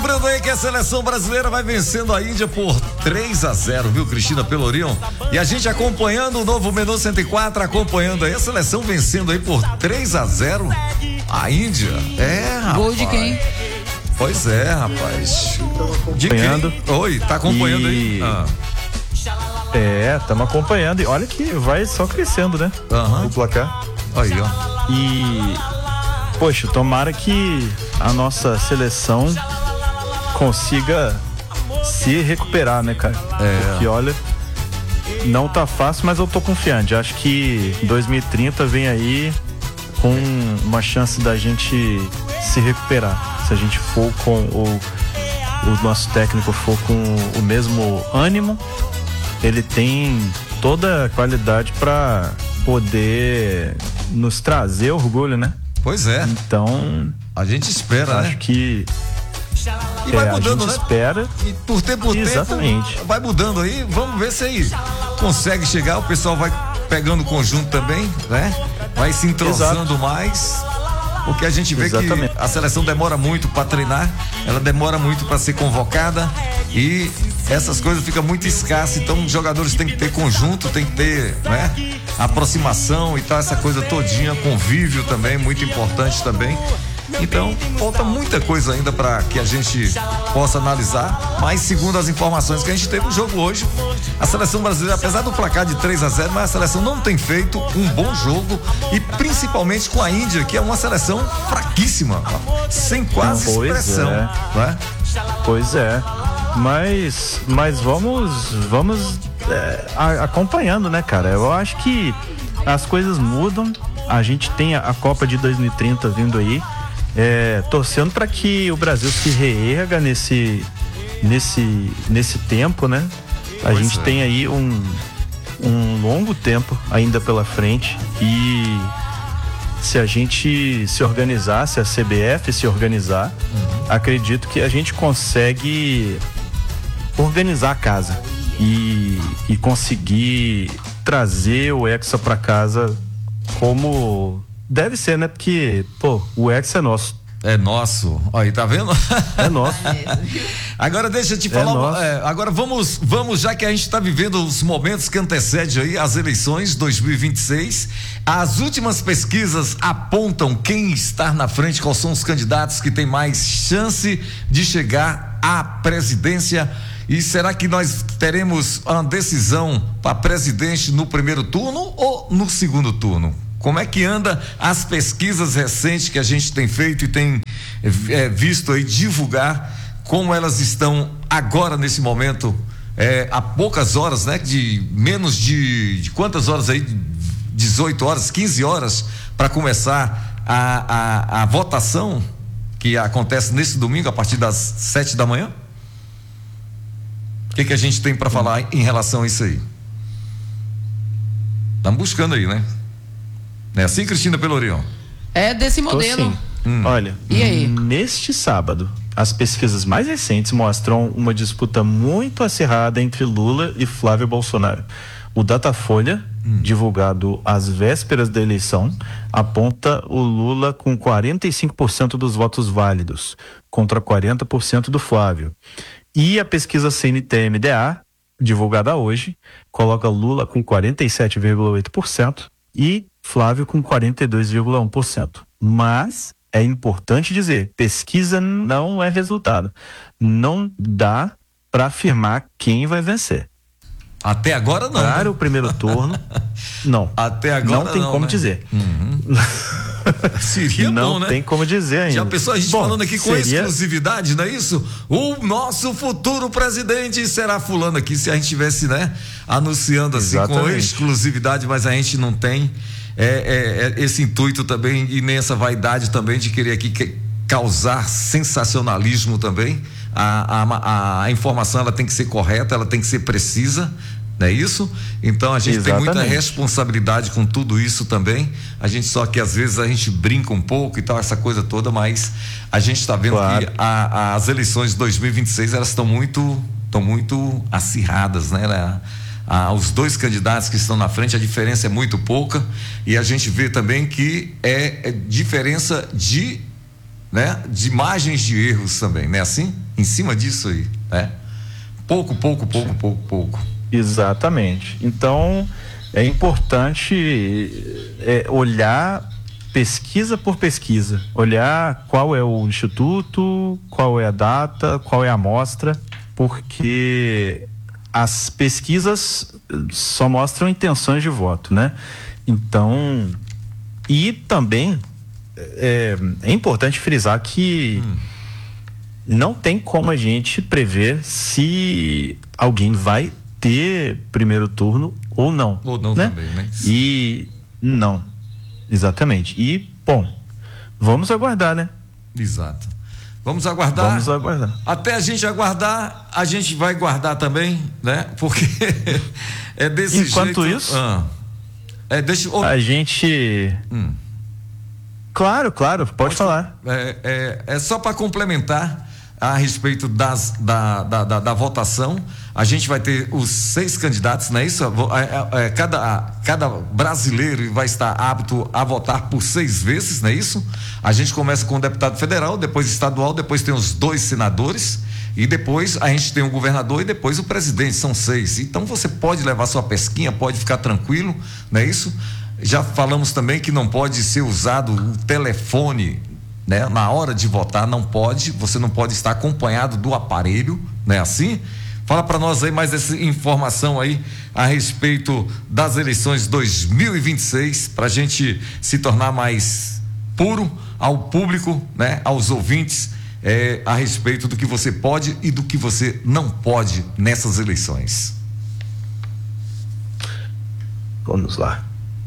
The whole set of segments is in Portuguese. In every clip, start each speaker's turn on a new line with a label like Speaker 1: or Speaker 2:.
Speaker 1: Lembrando aí que a seleção brasileira vai vencendo a Índia por 3-0, viu, Cristina Pelorion? E a gente acompanhando o novo Menu 104, acompanhando aí a seleção vencendo aí por 3-0 a Índia. Rapaz.
Speaker 2: Gol de quem?
Speaker 1: Pois é, rapaz. De
Speaker 3: acompanhando.
Speaker 1: quem? Oi, tá acompanhando aí?
Speaker 3: Estamos acompanhando. E olha que vai só crescendo, né? O placar.
Speaker 1: Aí, ó.
Speaker 3: E, poxa, tomara que a nossa seleção consiga se recuperar, né, cara? Porque, olha, não tá fácil, mas eu tô confiante. Acho que 2030 vem aí com uma chance da gente se recuperar. Se a gente for com o nosso técnico for com o mesmo ânimo, ele tem toda a qualidade para poder nos trazer orgulho, né?
Speaker 1: Pois é.
Speaker 3: Então,
Speaker 1: a gente espera,
Speaker 3: acho que
Speaker 1: e vai mudando,
Speaker 3: a gente
Speaker 1: né?
Speaker 3: espera.
Speaker 1: E por tempo vai mudando aí. Vamos ver se aí consegue chegar. O pessoal vai pegando o conjunto também, né? Vai se entrosando mais. Porque a gente vê que a seleção demora muito para treinar, ela demora muito para ser convocada e essas coisas ficam muito escassas. Então os jogadores têm que ter conjunto, tem que ter, né, aproximação e tal, essa coisa todinha, convívio também, muito importante também. Então, falta muita coisa ainda para que a gente possa analisar, mas segundo as informações que a gente teve no jogo hoje, a seleção brasileira, apesar do placar de 3-0, mas a seleção não tem feito um bom jogo, e principalmente com a Índia, que é uma seleção fraquíssima, sem quase expressão, né?
Speaker 3: Pois é, mas vamos acompanhando, né, cara? Eu acho que as coisas mudam, a gente tem a Copa de 2030 vindo aí, torcendo para que o Brasil se reerga nesse tempo, né? A gente tem aí um longo tempo ainda pela frente, e se a gente se organizar, se a CBF se organizar, acredito que a gente consegue organizar a casa e conseguir trazer o Hexa para casa como deve ser, né? Porque, o Hexa é nosso.
Speaker 1: É nosso. Aí, tá vendo?
Speaker 3: É nosso.
Speaker 1: Agora deixa eu te falar. Agora vamos, já que a gente está vivendo os momentos que antecedem aí as eleições 2026. As últimas pesquisas apontam quem está na frente, quais são os candidatos que têm mais chance de chegar à presidência. E será que nós teremos uma decisão para presidente no primeiro turno ou no segundo turno? Como é que anda as pesquisas recentes que a gente tem feito e tem visto aí divulgar, como elas estão agora nesse momento, há poucas horas, né? De menos de quantas horas aí? 18 horas, 15 horas para começar a votação que acontece nesse domingo a partir das 7 da manhã? O que a gente tem para falar em relação a isso aí? Estamos buscando aí, né? É assim, Cristina Pelorion?
Speaker 2: É desse modelo.
Speaker 3: Olha,
Speaker 2: e aí?
Speaker 3: Neste sábado, as pesquisas mais recentes mostram uma disputa muito acirrada entre Lula e Flávio Bolsonaro. O Datafolha, divulgado às vésperas da eleição, aponta o Lula com 45% dos votos válidos, contra 40% do Flávio. E a pesquisa CNT-MDA, divulgada hoje, coloca Lula com 47,8% e Flávio com 42,1%. Mas é importante dizer, pesquisa não é resultado. Não dá para afirmar quem vai vencer.
Speaker 1: Até agora não.
Speaker 3: Para o primeiro turno, não.
Speaker 1: Até agora
Speaker 3: não tem como dizer.
Speaker 1: Seria
Speaker 3: não
Speaker 1: bom, né?
Speaker 3: Não tem como dizer ainda.
Speaker 1: Já pensou a gente falando aqui com exclusividade, não é isso? O nosso futuro presidente será fulano aqui, se a gente tivesse, né? Anunciando assim. Exatamente. Com exclusividade, mas a gente não tem esse intuito também e nem essa vaidade também de querer aqui causar sensacionalismo também. A informação ela tem que ser correta, ela tem que ser precisa, não é isso? Então a gente tem muita responsabilidade com tudo isso também. A gente só que às vezes a gente brinca um pouco e tal, essa coisa toda, mas a gente está vendo que as eleições de 2026 elas estão muito acirradas, né? Os dois candidatos que estão na frente, a diferença é muito pouca, e a gente vê também que é diferença de margens de erros também, não é assim? em cima disso aí, né? Pouco.
Speaker 3: Exatamente. Então, é importante olhar pesquisa por pesquisa, olhar qual é o instituto, qual é a data, qual é a amostra, porque as pesquisas só mostram intenções de voto, né? Então, e também é importante frisar que não tem como a gente prever se alguém vai ter primeiro turno ou não.
Speaker 1: Ou não,
Speaker 3: né?
Speaker 1: Também, né?
Speaker 3: E não, exatamente. E, bom, vamos aguardar, né?
Speaker 1: Exato. Vamos aguardar. Até a gente aguardar, a gente vai guardar também, né? Porque é desse jeito.
Speaker 3: Enquanto isso, a gente... Claro, pode falar.
Speaker 1: É só para complementar a respeito da votação. A gente vai ter os 6 candidatos, não é isso? Cada brasileiro vai estar apto a votar por 6 vezes, não é isso? A gente começa com o deputado federal, depois estadual, depois tem os 2 senadores e depois a gente tem o governador e depois o presidente, são 6. Então você pode levar sua pesquinha, pode ficar tranquilo, não é isso? Já falamos também que não pode ser usado o telefone, né? Na hora de votar você não pode estar acompanhado do aparelho, não é assim? Fala para nós aí mais essa informação aí a respeito das eleições 2026, para a gente se tornar mais puro ao público, né? Aos ouvintes, a respeito do que você pode e do que você não pode nessas eleições.
Speaker 3: Vamos lá.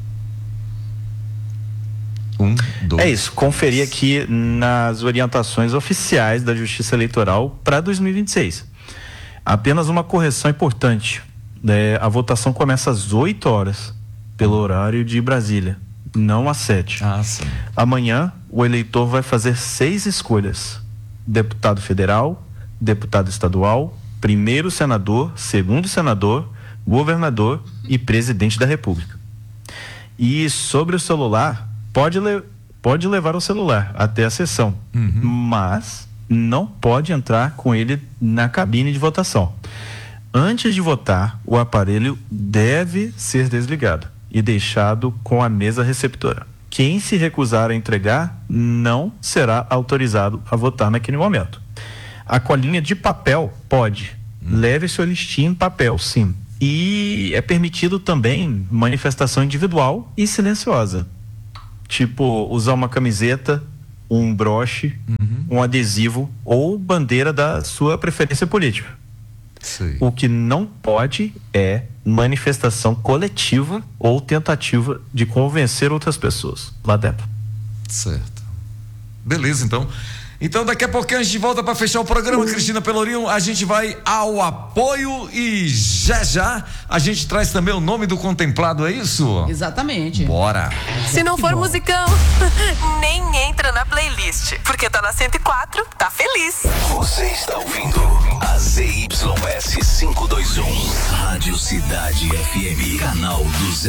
Speaker 1: 1, 2.
Speaker 3: É isso, conferir aqui nas orientações oficiais da Justiça Eleitoral para 2026. Apenas uma correção importante, a votação começa às 8 horas, pelo horário de Brasília, não às 7.
Speaker 1: Sim.
Speaker 3: Amanhã, o eleitor vai fazer 6 escolhas: deputado federal, deputado estadual, primeiro senador, segundo senador, governador e presidente da República. E sobre o celular, pode levar o celular até a sessão, mas não pode entrar com ele na cabine de votação. Antes de votar, o aparelho deve ser desligado e deixado com a mesa receptora. Quem se recusar a entregar não será autorizado a votar naquele momento. A colinha de papel pode. Leve sua listinha em papel, sim. E é permitido também manifestação individual e silenciosa. Tipo, usar uma camiseta, um broche, um adesivo ou bandeira da sua preferência política.
Speaker 1: Sim.
Speaker 3: O que não pode é manifestação coletiva ou tentativa de convencer outras pessoas lá dentro.
Speaker 1: Certo. Beleza, então. Então daqui a pouquinho a gente volta para fechar o programa, Cristina Pelourinho, a gente vai ao apoio e já a gente traz também o nome do contemplado, é isso?
Speaker 2: Exatamente.
Speaker 1: Bora.
Speaker 4: Se não for musicão, nem entra na playlist, porque tá na 104, tá feliz.
Speaker 5: Você está ouvindo a ZYS 521, Rádio Cidade FM, canal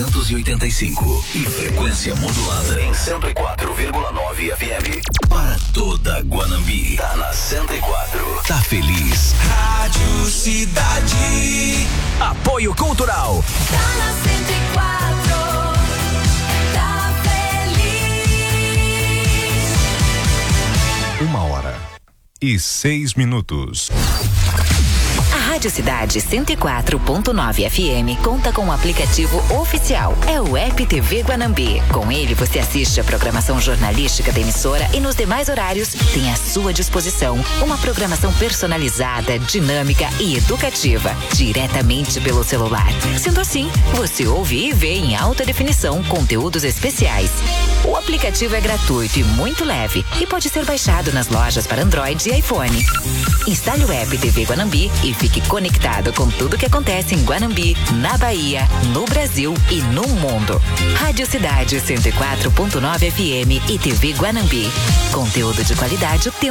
Speaker 5: 285 e frequência modulada em 104,9 FM. Para toda Guanambi, tá na 104, tá feliz. Rádio Cidade. Apoio Cultural.
Speaker 6: Tá na 104, tá feliz.
Speaker 5: 1h06.
Speaker 7: A Rádio Cidade 104.9 FM conta com um aplicativo oficial. É o App TV Guanambi. Com ele você assiste a programação jornalística da emissora e nos demais horários tem à sua disposição uma programação personalizada, dinâmica e educativa, diretamente pelo celular. Sendo assim, você ouve e vê em alta definição conteúdos especiais. O aplicativo é gratuito e muito leve e pode ser baixado nas lojas para Android e iPhone. Instale o App TV Guanambi e fique conectado com tudo que acontece em Guanambi, na Bahia, no Brasil e no mundo. Rádio Cidade 104.9 FM e TV Guanambi. Conteúdo de qualidade o tempo